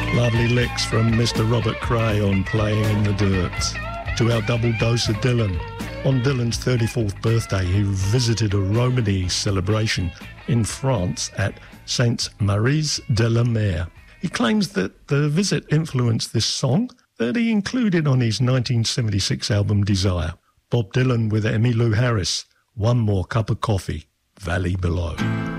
Lovely licks from Mr. Robert Cray on Playing in the Dirt. To our double dose of Dylan. On Dylan's 34th birthday, he visited a Romany celebration in France at Sainte-Maryse-de-la-Mer. He claims that the visit influenced this song that he included on his 1976 album Desire. Bob Dylan with Emmylou Harris, One More Cup of Coffee, Valley Below.